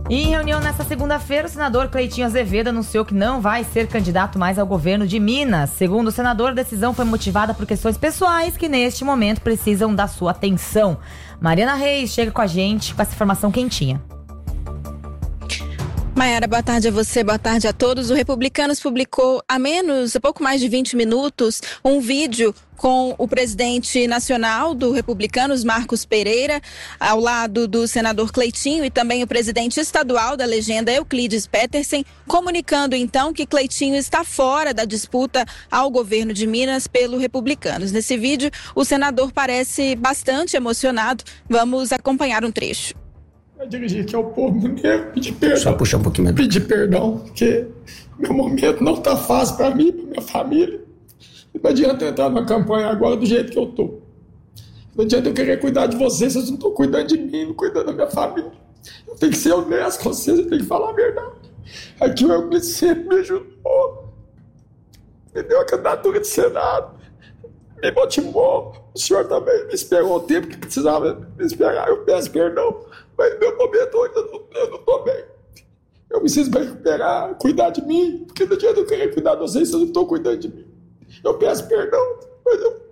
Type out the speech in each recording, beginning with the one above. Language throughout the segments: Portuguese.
E em reunião nesta segunda-feira, o senador Cleitinho Azevedo anunciou que não vai ser candidato mais ao governo de Minas. Segundo o senador, a decisão foi motivada por questões pessoais que neste momento precisam da sua atenção. Mariana Reis chega com a gente com essa informação quentinha. Maiara, boa tarde a você, boa tarde a todos. O Republicanos publicou há pouco mais de 20 minutos, um vídeo com o presidente nacional do Republicanos, Marcos Pereira, ao lado do senador Cleitinho e também o presidente estadual da legenda, Euclides Petersen, comunicando então que Cleitinho está fora da disputa ao governo de Minas pelo Republicanos. Nesse vídeo, o senador parece bastante emocionado. Vamos acompanhar um trecho. Eu dirigir aqui ao povo mineiro, pedir perdão. Só puxar um pouquinho mais. Pedir perdão, porque meu momento não tá fácil para mim, para minha família. Não adianta entrar numa campanha agora do jeito que eu tô. Não adianta eu querer cuidar de vocês não estão cuidando de mim, não cuidando da minha família. Eu tenho que ser honesto com vocês, eu tenho que falar a verdade. Aqui o Euclides sempre me ajudou. Me deu a candidatura de Senado. Me motivou. O senhor também me esperou o tempo que precisava me esperar. Eu peço perdão. Mas no meu momento eu não tô bem. Eu preciso me recuperar, cuidar de mim. Porque não adianta eu querer cuidar de vocês não estão cuidando de mim. Eu peço perdão, mas eu...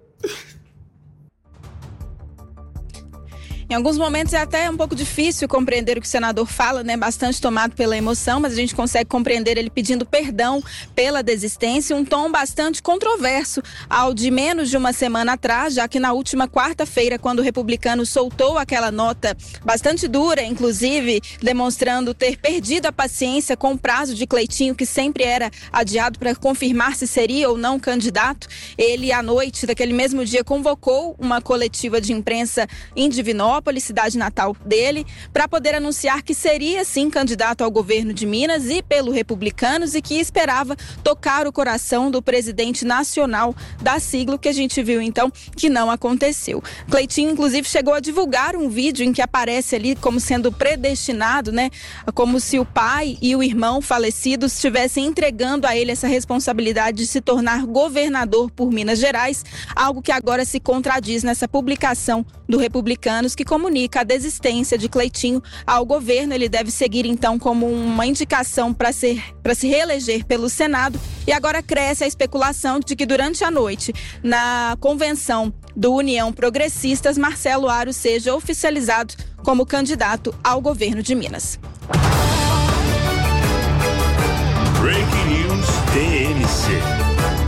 Em alguns momentos é até um pouco difícil compreender o que o senador fala, né? Bastante tomado pela emoção, mas a gente consegue compreender ele pedindo perdão pela desistência, um tom bastante controverso ao de menos de uma semana atrás, já que na última quarta-feira, quando o Republicano soltou aquela nota bastante dura, inclusive demonstrando ter perdido a paciência com o prazo de Cleitinho, que sempre era adiado para confirmar se seria ou não candidato, ele à noite daquele mesmo dia convocou uma coletiva de imprensa em Divinópolis, cidade natal dele, para poder anunciar que seria sim candidato ao governo de Minas e pelo Republicanos e que esperava tocar o coração do presidente nacional da sigla, que a gente viu então que não aconteceu. Cleitinho inclusive chegou a divulgar um vídeo em que aparece ali como sendo predestinado, né? Como se o pai e o irmão falecidos estivessem entregando a ele essa responsabilidade de se tornar governador por Minas Gerais, algo que agora se contradiz nessa publicação do Republicanos, que comunica a desistência de Cleitinho ao governo. Ele deve seguir então como uma indicação para se reeleger pelo Senado. E agora cresce a especulação de que durante a noite, na convenção do União Progressistas, Marcelo Aro seja oficializado como candidato ao governo de Minas. Breaking News TMC.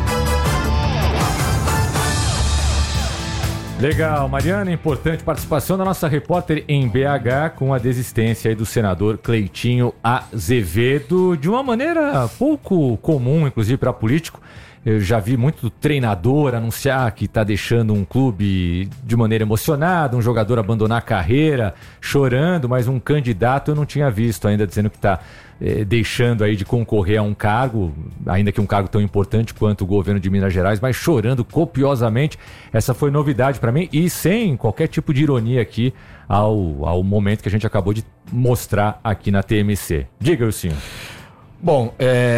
Legal, Mariana, importante participação da nossa repórter em BH com a desistência aí do senador Cleitinho Azevedo, de uma maneira pouco comum, inclusive para político. Eu já vi muito treinador anunciar que está deixando um clube de maneira emocionada, um jogador abandonar a carreira, chorando, mas um candidato eu não tinha visto ainda dizendo que está deixando aí de concorrer a um cargo, ainda que um cargo tão importante quanto o governo de Minas Gerais, mas chorando copiosamente. Essa foi novidade para mim e sem qualquer tipo de ironia aqui ao momento que a gente acabou de mostrar aqui na TMC. Diga, senhor. Bom,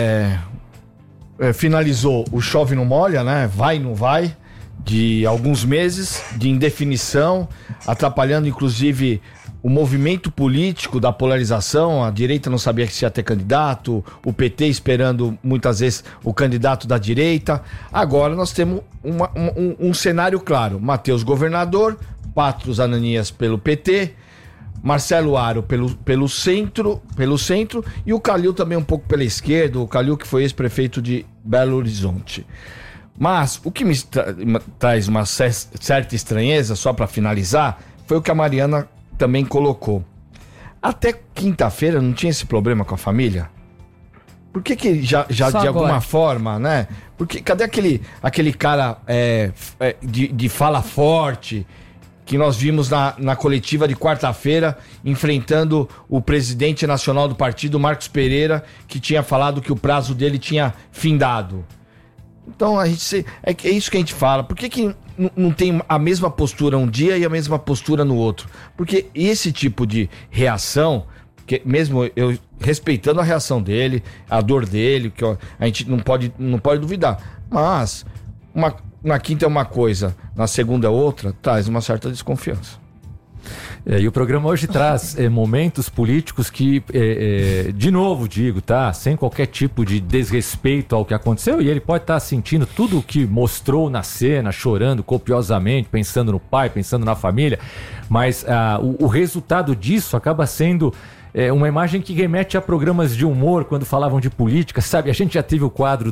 finalizou o chove não molha, né? Vai não vai, de alguns meses de indefinição, atrapalhando inclusive o movimento político da polarização. A direita não sabia se ia ter candidato, o PT esperando muitas vezes o candidato da direita. Agora nós temos um cenário claro: Matheus governador, Patros Ananias pelo PT, Marcelo Aro pelo centro e o Calil também um pouco pela esquerda, o Calil que foi ex-prefeito de Belo Horizonte. Mas o que me traz uma certa estranheza, só para finalizar, foi o que a Mariana também colocou. Até quinta-feira não tinha esse problema com a família? Por que já de alguma forma, né? Porque cadê aquele cara de fala forte que nós vimos na coletiva de quarta-feira, enfrentando o presidente nacional do partido, Marcos Pereira, que tinha falado que o prazo dele tinha findado? Então, é isso que a gente fala. Por que não tem a mesma postura um dia e a mesma postura no outro? Porque esse tipo de reação, que mesmo eu respeitando a reação dele, a dor dele, que a gente não pode duvidar, mas na quinta é uma coisa, na segunda é outra, traz uma certa desconfiança. E o programa hoje traz momentos políticos que, de novo digo, tá? Sem qualquer tipo de desrespeito ao que aconteceu, e ele pode estar sentindo tudo o que mostrou na cena, chorando copiosamente, pensando no pai, pensando na família, mas o resultado disso acaba sendo uma imagem que remete a programas de humor quando falavam de política, sabe? A gente já teve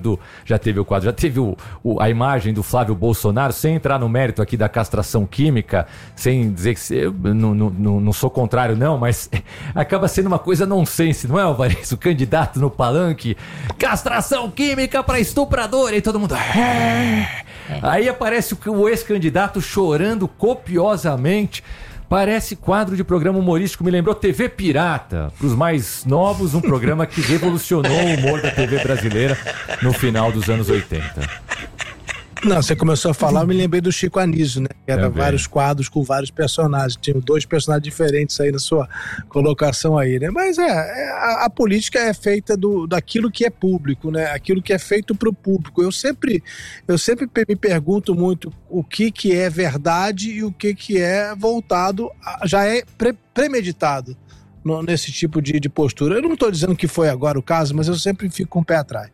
a imagem do Flávio Bolsonaro, sem entrar no mérito aqui da castração química, sem dizer que eu não sou contrário não, mas acaba sendo uma coisa nonsense, não é, Alvarez? O candidato no palanque, castração química para estuprador, e todo mundo... Aí aparece o ex-candidato chorando copiosamente. Parece quadro de programa humorístico, me lembrou TV Pirata. Para os mais novos, um programa que revolucionou o humor da TV brasileira no final dos anos 80. Não, você começou a falar, eu me lembrei do Chico Anísio, né? Que era vários quadros com vários personagens. Tinha 2 personagens diferentes aí na sua colocação aí, né? Mas a política é feita daquilo que é público, né? Aquilo que é feito para o público. Eu sempre me pergunto muito o que é verdade e o que é voltado, já é premeditado nesse tipo de postura. Eu não estou dizendo que foi agora o caso, mas eu sempre fico com o pé atrás.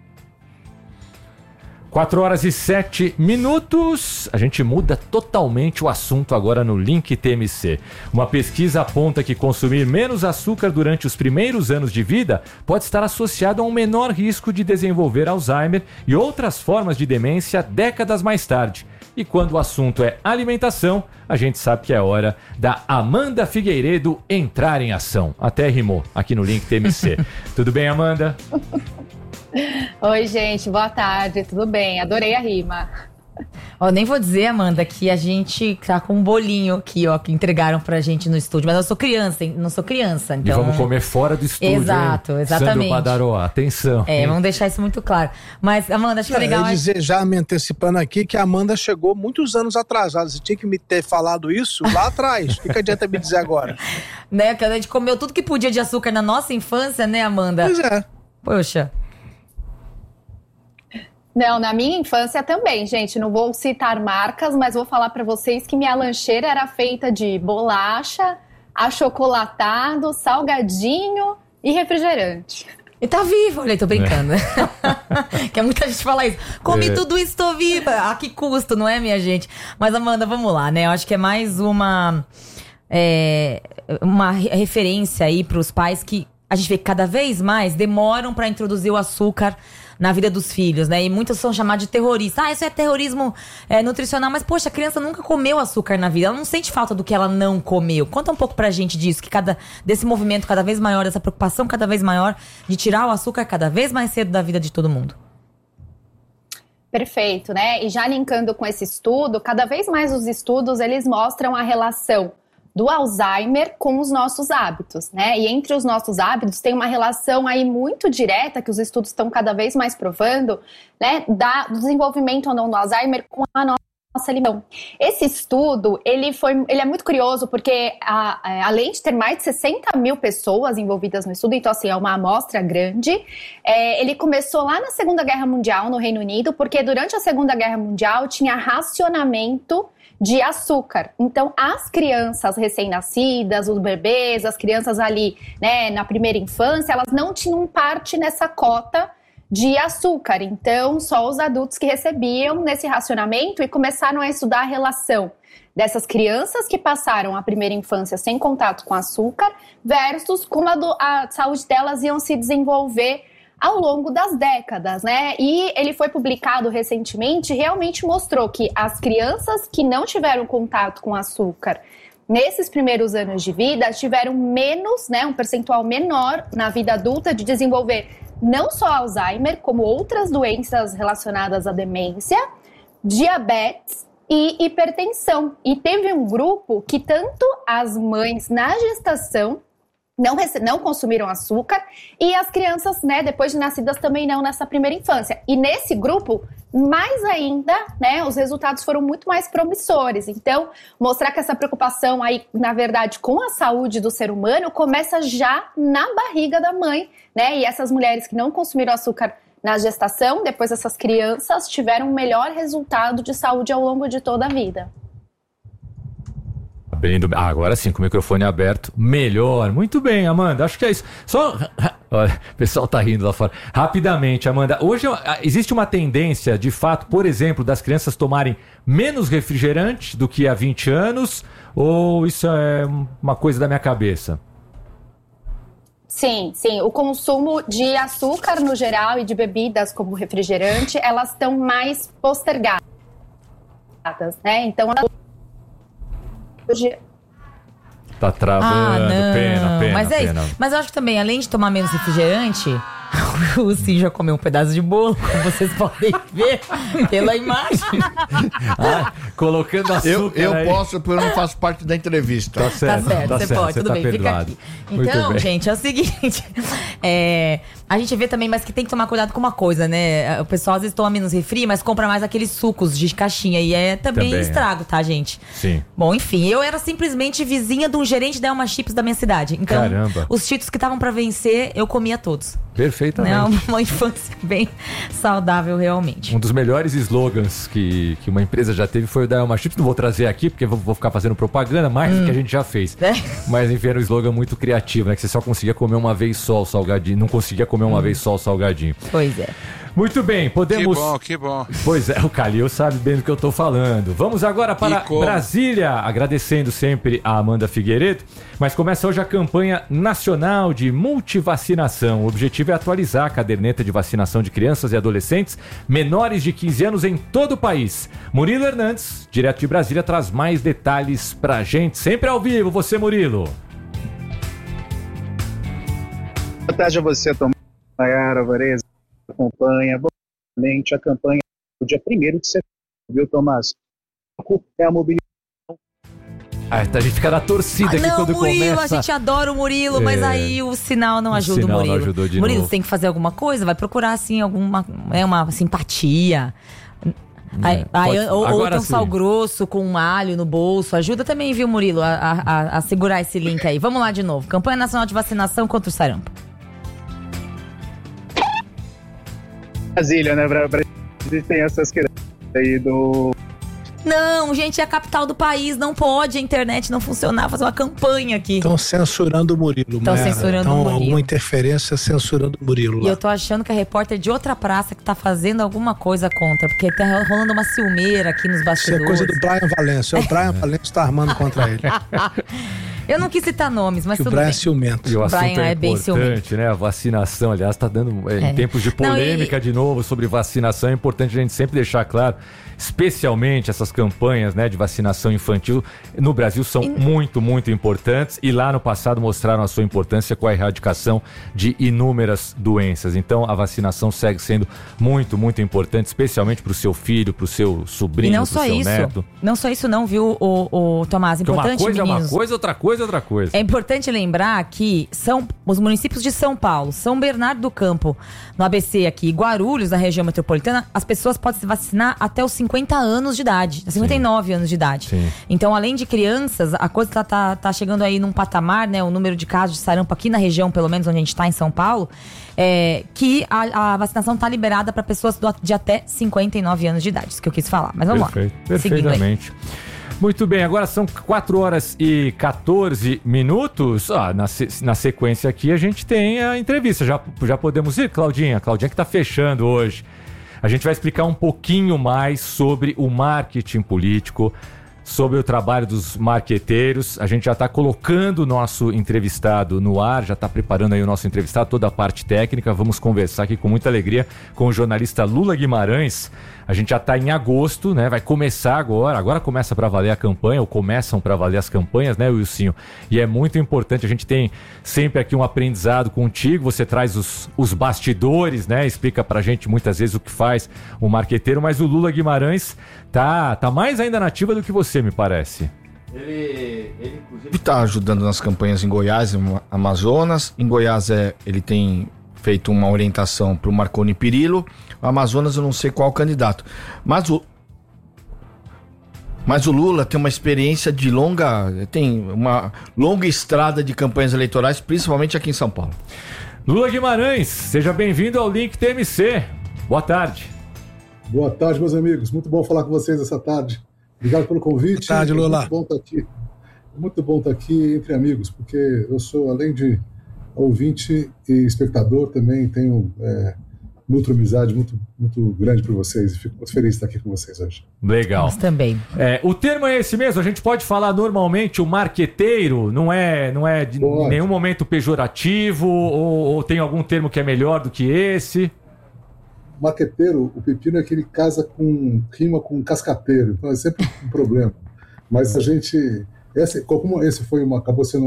4h07. A gente muda totalmente o assunto agora no Link TMC. Uma pesquisa aponta que consumir menos açúcar durante os primeiros anos de vida pode estar associado a um menor risco de desenvolver Alzheimer e outras formas de demência décadas mais tarde. E quando o assunto é alimentação, a gente sabe que é hora da Amanda Figueiredo entrar em ação. Até rimou aqui no Link TMC. Tudo bem, Amanda? Oi, gente, boa tarde, tudo bem? Adorei a rima. Nem vou dizer, Amanda, que a gente tá com um bolinho aqui, que entregaram pra gente no estúdio. Mas eu sou criança, não sou criança, então... E vamos comer fora do estúdio, exato, hein? Exatamente. Sandro Padaró, atenção. Vamos deixar isso muito claro. Mas, Amanda, acho que é legal... Eu dizer, já me antecipando aqui, que a Amanda chegou muitos anos atrasada. Você tinha que me ter falado isso lá atrás. O que adianta me dizer agora? Né, que a gente comeu tudo que podia de açúcar na nossa infância, né, Amanda? Pois é. Poxa... Não, na minha infância também, gente, não vou citar marcas, mas vou falar pra vocês que minha lancheira era feita de bolacha, achocolatado, salgadinho e refrigerante. E tá vivo, olha, tô brincando. Que muita gente fala isso. Comi tudo isso, tô viva. A que custo, não é, minha gente? Mas, Amanda, vamos lá, né? Eu acho que é mais uma referência aí pros pais que a gente vê que cada vez mais demoram pra introduzir o açúcar na vida dos filhos, né? E muitos são chamados de terroristas. Isso é terrorismo nutricional. Mas, poxa, a criança nunca comeu açúcar na vida. Ela não sente falta do que ela não comeu. Conta um pouco pra gente disso, desse movimento cada vez maior, dessa preocupação cada vez maior de tirar o açúcar cada vez mais cedo da vida de todo mundo. Perfeito, né? E já linkando com esse estudo, cada vez mais os estudos, eles mostram a relação do Alzheimer com os nossos hábitos, né? E entre os nossos hábitos tem uma relação aí muito direta, que os estudos estão cada vez mais provando, né? Do desenvolvimento ou não do Alzheimer com a nossa alimentação. Esse estudo, ele é muito curioso, porque além de ter mais de 60 mil pessoas envolvidas no estudo, então assim, é uma amostra grande, ele começou lá na Segunda Guerra Mundial, no Reino Unido, porque durante a Segunda Guerra Mundial tinha racionamento de açúcar. Então, as crianças recém-nascidas, os bebês, as crianças ali, né, na primeira infância, elas não tinham parte nessa cota de açúcar. Então, só os adultos que recebiam nesse racionamento e começaram a estudar a relação dessas crianças que passaram a primeira infância sem contato com açúcar versus como a saúde delas iam se desenvolver ao longo das décadas, né? E ele foi publicado recentemente, realmente mostrou que as crianças que não tiveram contato com açúcar nesses primeiros anos de vida tiveram menos, né, um percentual menor na vida adulta de desenvolver não só Alzheimer, como outras doenças relacionadas à demência, diabetes e hipertensão. E teve um grupo que tanto as mães na gestação não consumiram açúcar e as crianças, né, depois de nascidas também não nessa primeira infância. E nesse grupo, mais ainda, né, os resultados foram muito mais promissores. Então, mostrar que essa preocupação aí, na verdade, com a saúde do ser humano começa já na barriga da mãe, né? E essas mulheres que não consumiram açúcar na gestação, depois essas crianças tiveram um melhor resultado de saúde ao longo de toda a vida. Abrindo. Agora sim, com o microfone aberto. Melhor. Muito bem, Amanda. Acho que é isso. Só. Olha, o pessoal tá rindo lá fora. Rapidamente, Amanda. Hoje existe uma tendência, de fato, por exemplo, das crianças tomarem menos refrigerante do que há 20 anos? Ou isso é uma coisa da minha cabeça? Sim. O consumo de açúcar no geral e de bebidas como refrigerante, elas estão mais postergadas, né? Então, hoje... Tá travando, pena. Mas eu acho que também, além de tomar menos refrigerante, o Sim já comeu um pedaço de bolo, como vocês podem ver pela imagem. Colocando açúcar eu posso, porque eu não faço parte da entrevista. Tá certo, você pode, tudo bem, perdoado. Fica aqui. Então, gente, é o seguinte, a gente vê também, mas que tem que tomar cuidado com uma coisa, né? O pessoal às vezes toma menos refri, mas compra mais aqueles sucos de caixinha, e também estrago, tá, gente? Sim. Bom, enfim, eu era simplesmente vizinha de um gerente da Elma Chips da minha cidade. Então, caramba. Os Cheetos que estavam pra vencer, eu comia todos. Perfeitamente. Né? Uma infância bem saudável, realmente. Um dos melhores slogans que uma empresa já teve foi o da Elma Chips. Não vou trazer aqui, porque vou ficar fazendo propaganda mais do que a gente já fez. Mas, enfim, era um slogan muito criativo, né? Que você só conseguia comer uma vez só o salgadinho. Não conseguia comer uma vez só o salgadinho. Pois é. Muito bem, podemos... Que bom. Pois é, o Calil sabe bem do que eu tô falando. Vamos agora para Brasília, agradecendo sempre a Amanda Figueiredo. Mas começa hoje a campanha nacional de multivacinação. O objetivo é atualizar a caderneta de vacinação de crianças e adolescentes menores de 15 anos em todo o país. Murilo Hernandes, direto de Brasília, traz mais detalhes pra gente. Sempre ao vivo, você, Murilo. Boa tarde a você, Tomás, Nayara, Varese. Acompanha a campanha do dia 1º de setembro, viu, Tomás? É a mobilização. A gente fica na torcida aqui quando Murilo, começa. A gente adora o Murilo, mas aí o sinal não ajuda o Murilo. Não ajudou de Murilo, novo. você tem que fazer alguma coisa, vai procurar assim uma simpatia. Ou então sal grosso com um alho no bolso. Ajuda também, viu, Murilo, a segurar esse link aí. Vamos lá de novo. Campanha Nacional de Vacinação contra o sarampo. Brasília, né? Brasília tem essas questões aí do... Não, gente, é a capital do país, não pode a internet não funcionar, fazer uma campanha aqui. Estão censurando o Murilo, Estão censurando o Murilo. Alguma interferência censurando o Murilo lá. E eu tô achando que a repórter de outra praça que tá fazendo alguma coisa contra, porque tá rolando uma ciumeira aqui nos bastidores. Isso é coisa do Brian Valência. O Brian Valência tá armando contra ele. Eu não quis citar nomes, mas que tudo o Brian bem. É ciumento. E o assunto Brian é bem importante, ciumento, né? A vacinação, aliás, tá dando em tempos de polêmica de novo sobre vacinação. É importante a gente sempre deixar claro, especialmente essas campanhas, né, de vacinação infantil no Brasil são muito, muito importantes e lá no passado mostraram a sua importância com a erradicação de inúmeras doenças. Então a vacinação segue sendo muito, muito importante, especialmente para o seu filho, para o seu sobrinho, para o seu neto. Não só isso não, viu, o Tomás? Importante, uma coisa meninos, é uma coisa, outra coisa é outra coisa. É importante lembrar que são os municípios de São Paulo, São Bernardo do Campo, no ABC aqui, Guarulhos, na região metropolitana, as pessoas podem se vacinar até os 50 anos de idade, 59 anos de idade. Sim. Então, além de crianças, a coisa tá chegando aí num patamar, né? O número de casos de sarampo aqui na região, pelo menos onde a gente tá, em São Paulo, que a vacinação tá liberada para pessoas de até 59 anos de idade. Isso que eu quis falar. Mas vamos lá. Perfeitamente. Muito bem, agora são 4 horas e 14 minutos. Na sequência aqui a gente tem a entrevista. Já podemos ir, Claudinha? Claudinha que tá fechando hoje. A gente vai explicar um pouquinho mais sobre o marketing político, sobre o trabalho dos marqueteiros. A gente já está colocando o nosso entrevistado no ar, já está preparando aí o nosso entrevistado, toda a parte técnica. Vamos conversar aqui com muita alegria com o jornalista Lula Guimarães. A gente já está em agosto, né? Vai começar agora começa para valer a campanha, ou começam para valer as campanhas, né, Wilsinho? E é muito importante, a gente tem sempre aqui um aprendizado contigo, você traz os bastidores, né? Explica pra gente muitas vezes o que faz o marqueteiro, mas o Lula Guimarães tá mais ainda na ativa do que você, me parece. Ele inclusive está ajudando nas campanhas em Goiás e Amazonas. Em Goiás ele tem feito uma orientação para o Marconi Perillo. O Amazonas eu não sei qual candidato. Mas o Lula tem uma experiência tem uma longa estrada de campanhas eleitorais, principalmente aqui em São Paulo. Lula Guimarães, seja bem-vindo ao Link TMC. Boa tarde. Boa tarde, meus amigos. Muito bom falar com vocês essa tarde. Obrigado pelo convite. Boa tarde, Lula. Muito bom estar aqui. muito bom estar aqui entre amigos, porque eu sou, além de ouvinte e espectador, também tenho nutro amizade muito, muito grande por vocês e fico muito feliz de estar aqui com vocês hoje. Legal. Nós também. O termo é esse mesmo, a gente pode falar normalmente o marqueteiro, não é de nenhum momento pejorativo ou tem algum termo que é melhor do que esse? Marqueteiro, o pepino é que ele rima com cascateiro, então é sempre um problema. Mas a gente, como esse acabou sendo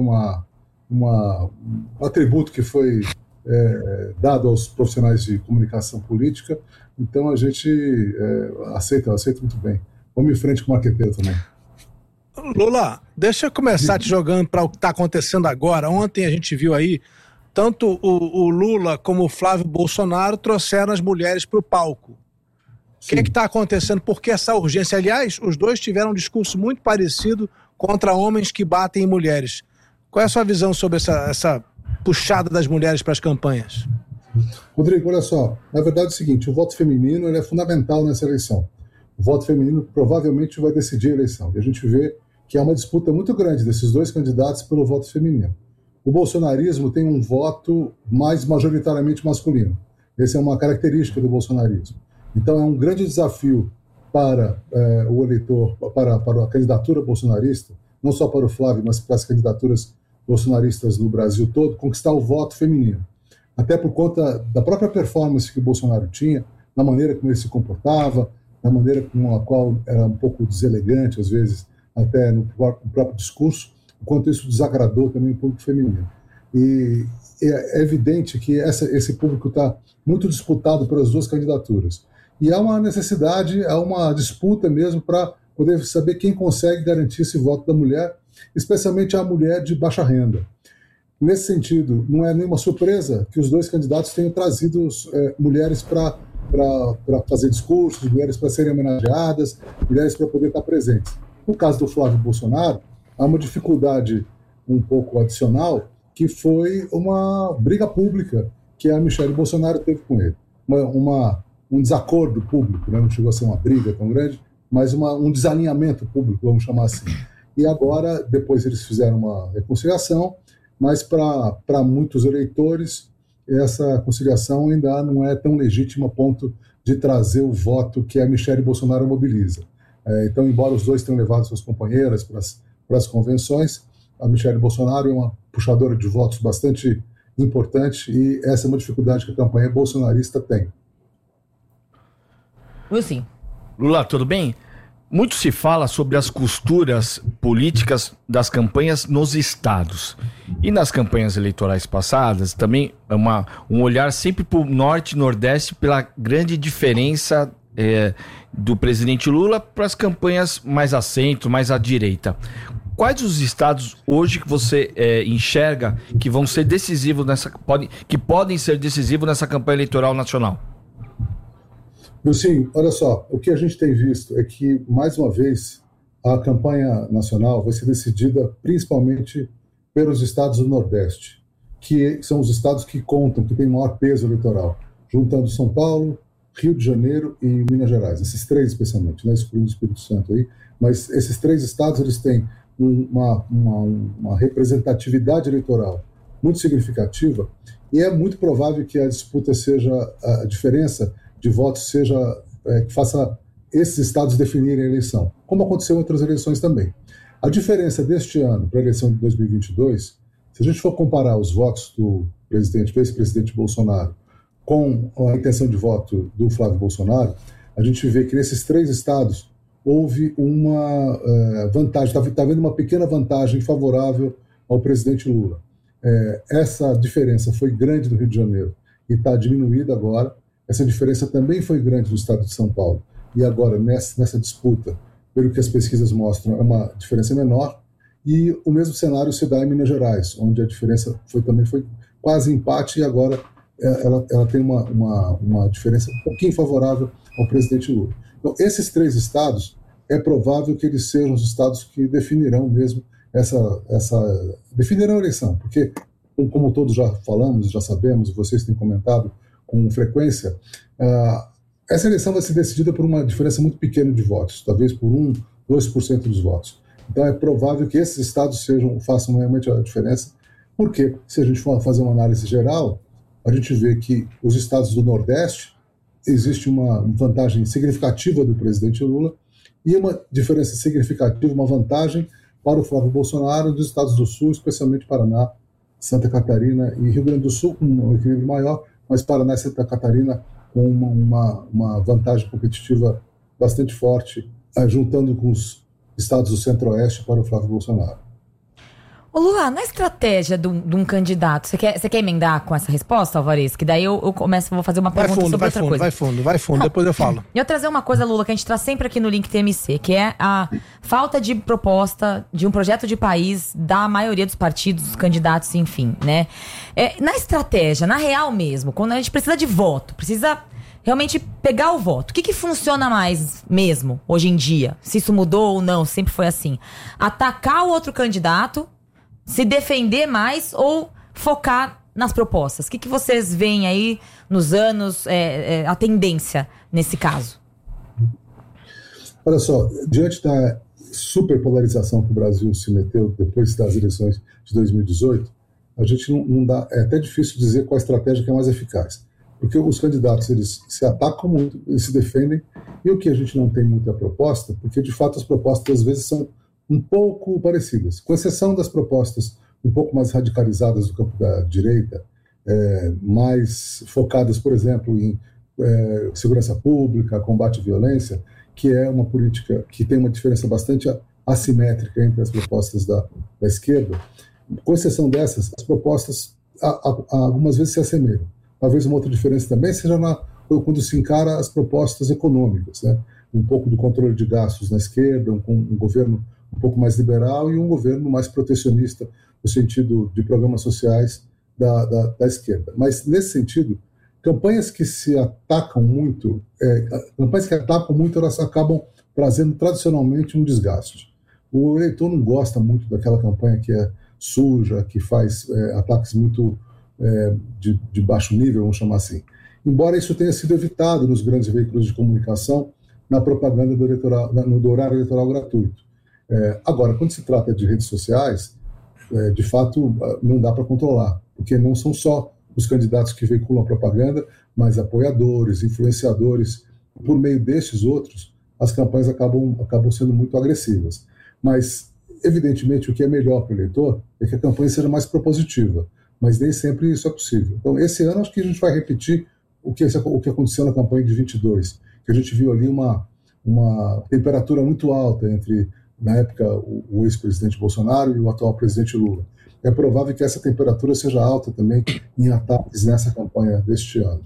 um atributo que foi dado aos profissionais de comunicação política, então a gente aceita muito bem. Vamos em frente com o marqueteiro também. Lula, deixa eu começar te jogando para o que está acontecendo agora. Ontem a gente viu aí, tanto o Lula como o Flávio Bolsonaro trouxeram as mulheres para o palco. O que está acontecendo? Por que essa urgência? Aliás, os dois tiveram um discurso muito parecido contra homens que batem em mulheres. Qual é a sua visão sobre essa puxada das mulheres para as campanhas? Rodrigo, olha só, na verdade é o seguinte, o voto feminino ele é fundamental nessa eleição. O voto feminino provavelmente vai decidir a eleição. E a gente vê que há uma disputa muito grande desses dois candidatos pelo voto feminino. O bolsonarismo tem um voto mais majoritariamente masculino. Essa é uma característica do bolsonarismo. Então é um grande desafio para o eleitor, para a candidatura bolsonarista, não só para o Flávio, mas para as candidaturas bolsonaristas no Brasil todo, conquistar o voto feminino. Até por conta da própria performance que o Bolsonaro tinha, da maneira como ele se comportava, da maneira com a qual era um pouco deselegante, às vezes, até no próprio discurso, o quanto isso desagradou também o público feminino. E é evidente que esse público está muito disputado pelas duas candidaturas. E há uma necessidade, há uma disputa mesmo para poder saber quem consegue garantir esse voto da mulher, especialmente a mulher de baixa renda. Nesse sentido, não é nenhuma surpresa que os dois candidatos tenham trazido mulheres para fazer discursos, mulheres para serem homenageadas, mulheres para poder estar presentes. No caso do Flávio Bolsonaro, há uma dificuldade um pouco adicional, que foi uma briga pública que a Michelle Bolsonaro teve com ele. Um desacordo público, né? Não chegou a ser uma briga tão grande, mas um desalinhamento público, vamos chamar assim. E agora, depois eles fizeram uma reconciliação, mas para muitos eleitores, essa conciliação ainda não é tão legítima a ponto de trazer o voto que a Michelle Bolsonaro mobiliza. Então, embora os dois tenham levado suas companheiras para as convenções, a Michelle Bolsonaro é uma puxadora de votos bastante importante e essa é uma dificuldade que a campanha bolsonarista tem. Sim. Lula, tudo bem? Muito se fala sobre as costuras políticas das campanhas nos estados. E nas campanhas eleitorais passadas, também um olhar sempre para o norte e nordeste pela grande diferença do presidente Lula para as campanhas mais a centro, mais à direita. Quais os estados hoje que você enxerga que vão ser decisivos que podem ser decisivos nessa campanha eleitoral nacional? Sim, olha só, o que a gente tem visto é que, mais uma vez, a campanha nacional vai ser decidida principalmente pelos estados do Nordeste, que são os estados que contam, que têm maior peso eleitoral, juntando São Paulo, Rio de Janeiro e Minas Gerais, esses três especialmente, né, excluindo o Espírito Santo aí, mas esses três estados eles têm uma representatividade eleitoral muito significativa e é muito provável que a disputa seja, a diferença de votos seja que faça esses estados definirem a eleição, como aconteceu em outras eleições também. A diferença deste ano para a eleição de 2022, se a gente for comparar os votos do ex-presidente Bolsonaro com a intenção de voto do Flávio Bolsonaro, a gente vê que nesses três estados houve uma vantagem, está havendo uma pequena vantagem favorável ao presidente Lula. Essa diferença foi grande no Rio de Janeiro e está diminuída agora. Essa diferença também foi grande no estado de São Paulo. E agora, nessa disputa, pelo que as pesquisas mostram, é uma diferença menor. E o mesmo cenário se dá em Minas Gerais, onde a diferença também foi quase empate e agora ela tem uma diferença um pouquinho favorável ao presidente Lula. Então, esses três estados, é provável que eles sejam os estados que definirão mesmo definirão a eleição, porque, como todos já falamos, já sabemos, e vocês têm comentado com frequência, essa eleição vai ser decidida por uma diferença muito pequena de votos, talvez por 2% dos votos. Então é provável que esses estados façam realmente a diferença, porque se a gente for fazer uma análise geral, a gente vê que os estados do Nordeste existe uma vantagem significativa do presidente Lula e uma diferença significativa, uma vantagem para o Flávio Bolsonaro dos estados do Sul, especialmente Paraná, Santa Catarina e Rio Grande do Sul, com um equilíbrio maior, mas Paraná e Santa Catarina com uma vantagem competitiva bastante forte, juntando com os estados do Centro-Oeste para o Flávio Bolsonaro. Ô Lula, na estratégia de um candidato, você quer emendar com essa resposta, Alvarez? Que daí eu vou fazer uma pergunta sobre outra coisa. Vai fundo, depois eu falo. E eu trazer uma coisa, Lula, que a gente traz sempre aqui no Link TMC, que é a falta de proposta de um projeto de país da maioria dos partidos, dos candidatos, enfim, né? Na estratégia, na real mesmo, quando a gente precisa de voto, precisa realmente pegar o voto. O que funciona mais mesmo, hoje em dia? Se isso mudou ou não, sempre foi assim. Atacar o outro candidato, se defender mais ou focar nas propostas? O que vocês veem aí nos anos, a tendência nesse caso? Olha só, diante da superpolarização que o Brasil se meteu depois das eleições de 2018, a gente não dá, é até difícil dizer qual a estratégia que é mais eficaz. Porque os candidatos, eles se atacam muito, eles se defendem, e o que a gente não tem muita proposta, porque de fato as propostas às vezes são um pouco parecidas, com exceção das propostas um pouco mais radicalizadas do campo da direita, mais focadas, por exemplo, em segurança pública, combate à violência, que é uma política que tem uma diferença bastante assimétrica entre as propostas da esquerda. Com exceção dessas, as propostas algumas vezes se assemelham. Talvez uma outra diferença também seja quando se encara as propostas econômicas, né? Um pouco do controle de gastos na esquerda, um governo um pouco mais liberal e um governo mais protecionista no sentido de programas sociais da esquerda. Mas, nesse sentido, campanhas que atacam muito, elas acabam trazendo tradicionalmente um desgaste. O eleitor não gosta muito daquela campanha que é suja, que faz ataques muito de baixo nível, vamos chamar assim. Embora isso tenha sido evitado nos grandes veículos de comunicação, na propaganda do horário eleitoral gratuito. Agora, quando se trata de redes sociais, de fato, não dá para controlar, porque não são só os candidatos que veiculam a propaganda, mas apoiadores, influenciadores. Por meio destes outros, as campanhas acabam sendo muito agressivas. Mas, evidentemente, o que é melhor para o eleitor é que a campanha seja mais propositiva, mas nem sempre isso é possível. Então, esse ano, acho que a gente vai repetir o que aconteceu na campanha de 22, que a gente viu ali uma temperatura muito alta entre, na época, o ex-presidente Bolsonaro e o atual presidente Lula. É provável que essa temperatura seja alta também em ataques nessa campanha deste ano.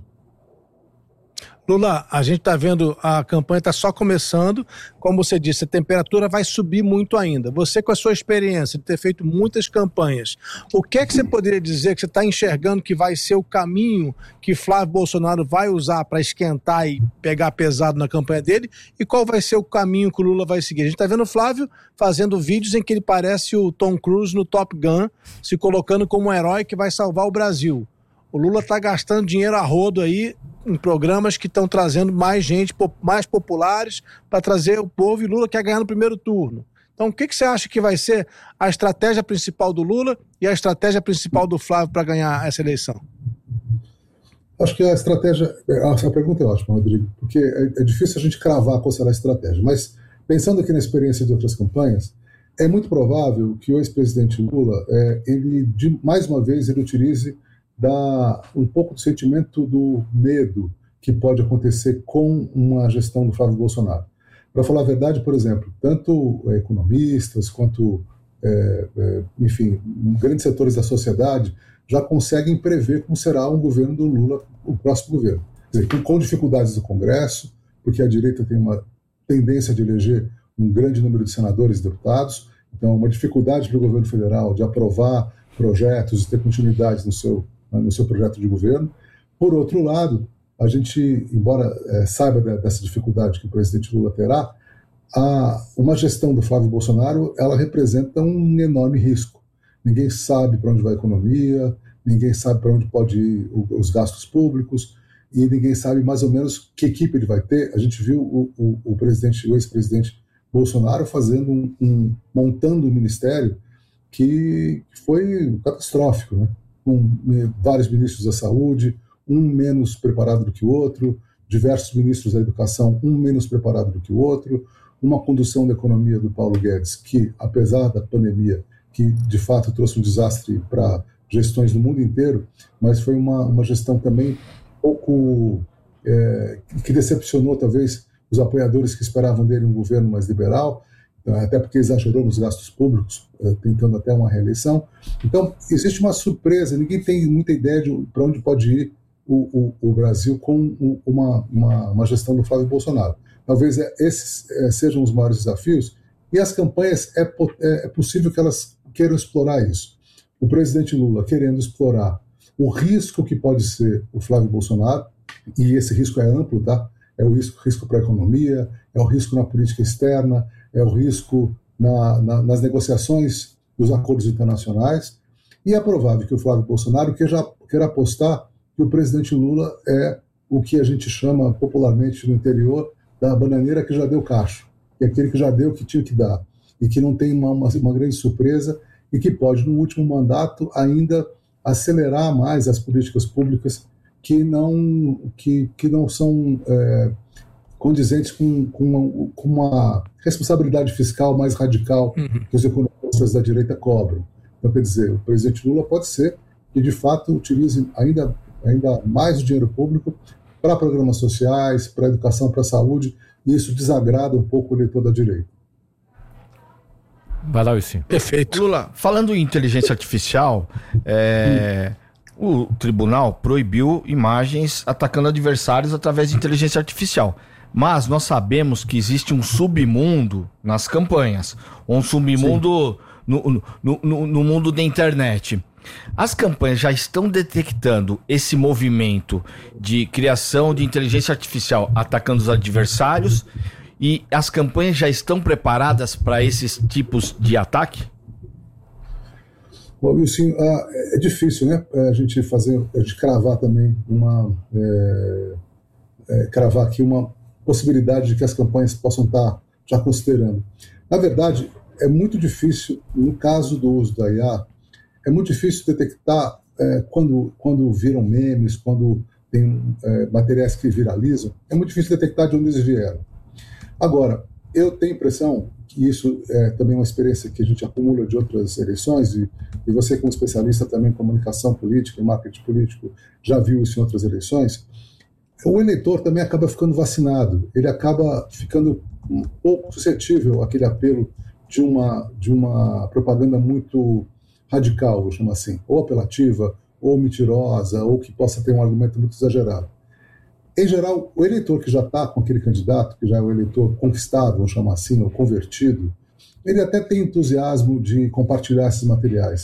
Lula, a gente está vendo, a campanha está só começando, como você disse, a temperatura vai subir muito ainda. Você, com a sua experiência de ter feito muitas campanhas, o que é que você poderia dizer que você está enxergando que vai ser o caminho que Flávio Bolsonaro vai usar para esquentar e pegar pesado na campanha dele, e qual vai ser o caminho que o Lula vai seguir? A gente está vendo o Flávio fazendo vídeos em que ele parece o Tom Cruise no Top Gun, se colocando como um herói que vai salvar o Brasil. O Lula está gastando dinheiro a rodo aí em programas que estão trazendo mais gente, mais populares, para trazer o povo, e Lula quer ganhar no primeiro turno. Então, o que você acha que vai ser a estratégia principal do Lula e a estratégia principal do Flávio para ganhar essa eleição? Acho que a pergunta é ótima, Rodrigo, porque é difícil a gente cravar qual será a estratégia, mas pensando aqui na experiência de outras campanhas, é muito provável que o ex-presidente Lula, mais uma vez, ele utilize um pouco do sentimento do medo que pode acontecer com uma gestão do Flávio Bolsonaro. Para falar a verdade, por exemplo, tanto economistas quanto, enfim, grandes setores da sociedade já conseguem prever como será um governo do Lula, o próximo governo. Quer dizer, com dificuldades do Congresso, porque a direita tem uma tendência de eleger um grande número de senadores e deputados, então uma dificuldade para o governo federal de aprovar projetos e ter continuidade no seu projeto de governo. Por outro lado, a gente, embora saiba dessa dificuldade que o presidente Lula terá, uma gestão do Flávio Bolsonaro, ela representa um enorme risco. Ninguém sabe para onde vai a economia, ninguém sabe para onde pode ir os gastos públicos, e ninguém sabe mais ou menos que equipe ele vai ter. A gente viu o ex-presidente Bolsonaro montando um ministério que foi catastrófico, né? Com vários ministros da saúde, um menos preparado do que o outro, diversos ministros da educação, um menos preparado do que o outro, uma condução da economia do Paulo Guedes que, apesar da pandemia, que de fato trouxe um desastre para gestões no mundo inteiro, mas foi uma gestão também pouco que decepcionou talvez os apoiadores que esperavam dele um governo mais liberal, até porque exagerou nos gastos públicos, tentando até uma reeleição. Então, existe uma surpresa, ninguém tem muita ideia de para onde pode ir o Brasil com uma gestão do Flávio Bolsonaro. Talvez esses sejam os maiores desafios, e as campanhas é possível que elas queiram explorar isso. O presidente Lula querendo explorar o risco que pode ser o Flávio Bolsonaro, e esse risco é amplo, tá? É o risco para a economia, é o risco na política externa, é o risco nas negociações dos acordos internacionais, e é provável que o Flávio Bolsonaro queira apostar que o presidente Lula é o que a gente chama popularmente no interior da bananeira que já deu cacho, que é aquele que já deu o que tinha que dar, e que não tem uma grande surpresa, e que pode, no último mandato, ainda acelerar mais as políticas públicas que não são condizentes com uma responsabilidade fiscal mais radical que os economistas da direita cobram. Então, quer dizer, o presidente Lula pode ser que, de fato, utilize ainda mais o dinheiro público para programas sociais, para educação, para saúde, e isso desagrada um pouco o eleitor da direita. Vai lá, Wilson. Perfeito. Lula, falando em inteligência artificial, o tribunal proibiu imagens atacando adversários através de inteligência artificial. Mas nós sabemos que existe um submundo nas campanhas, um submundo no mundo da internet. As campanhas já estão detectando esse movimento de criação de inteligência artificial atacando os adversários, e as campanhas já estão preparadas para esses tipos de ataque? Bom, Wilson, é difícil, né? A gente cravar também cravar aqui uma possibilidade de que as campanhas possam estar já considerando. Na verdade, é muito difícil, no caso do uso da IA, é muito difícil detectar quando viram memes, quando tem materiais que viralizam, é muito difícil detectar de onde eles vieram. Agora, eu tenho a impressão que isso é também uma experiência que a gente acumula de outras eleições, e você, como especialista também em comunicação política e marketing político, já viu isso em outras eleições. O eleitor também acaba ficando vacinado, ele acaba ficando um pouco suscetível àquele apelo de uma propaganda muito radical, vou chamar assim, ou apelativa, ou mentirosa, ou que possa ter um argumento muito exagerado. Em geral, o eleitor que já está com aquele candidato, que já é o eleitor conquistado, vamos chamar assim, ou convertido, ele até tem entusiasmo de compartilhar esses materiais.